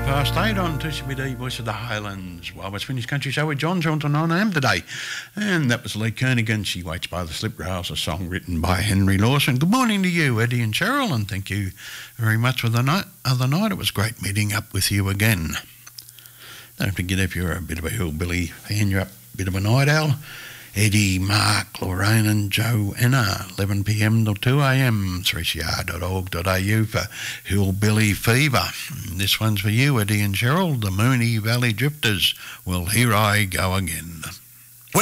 8 on 2CBD, Voice of the Highlands. Well, it's finished country show with John till 9am today. And that was Lee Kernaghan, She Waits by the Slip Rails, a song written by Henry Lawson. Good morning to you, Eddie and Cheryl, and thank you very much for the other night. It was great meeting up with you again. Don't forget, if you're a bit of a hillbilly fan, you're a bit of a night owl. Eddie, Mark, Lorraine and Joanna, 11pm till 2am, 3cr.org.au for Hillbilly Fever. This one's for you, Eddie and Cheryl, the Moonee Valley Drifters. Well, here I go again.